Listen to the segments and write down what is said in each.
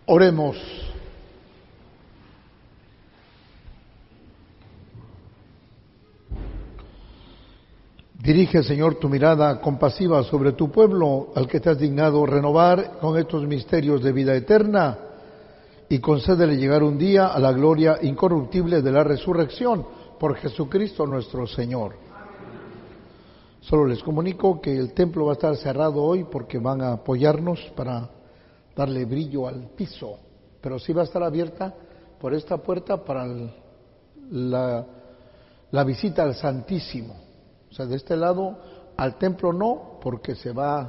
Oremos. Dirige, Señor, tu mirada compasiva sobre tu pueblo, al que te has dignado renovar con estos misterios de vida eterna, y concédele llegar un día a la gloria incorruptible de la resurrección, por Jesucristo nuestro Señor. Solo les comunico que el templo va a estar cerrado hoy porque van a apoyarnos para darle brillo al piso, pero sí va a estar abierta por esta puerta para la visita al Santísimo. O sea, de este lado al templo no, porque se le va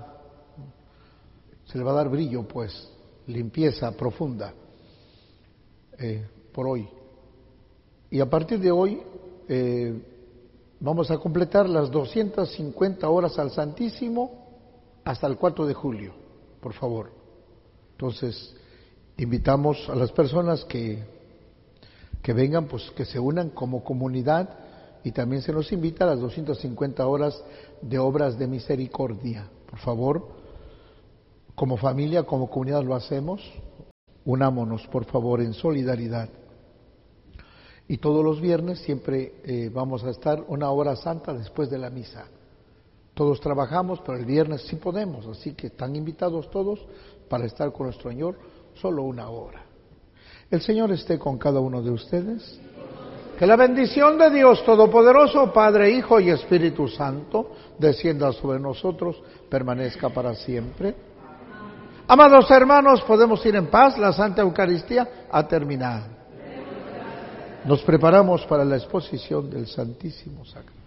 a dar brillo, pues, limpieza profunda por hoy. Y a partir de hoy vamos a completar las 250 horas al Santísimo hasta el 4 de julio, por favor. Entonces, invitamos a las personas que vengan, pues que se unan como comunidad, y también se nos invita a las 250 horas de obras de misericordia. Por favor, como familia, como comunidad lo hacemos, unámonos, por favor, en solidaridad. Y todos los viernes siempre vamos a estar una hora santa después de la misa. Todos trabajamos, pero el viernes sí podemos, así que están invitados todos para estar con nuestro Señor solo una hora. El Señor esté con cada uno de ustedes. Que la bendición de Dios Todopoderoso, Padre, Hijo y Espíritu Santo, descienda sobre nosotros, permanezca para siempre. Amados hermanos, podemos ir en paz, la Santa Eucaristía ha terminado. Nos preparamos para la exposición del Santísimo Sacramento.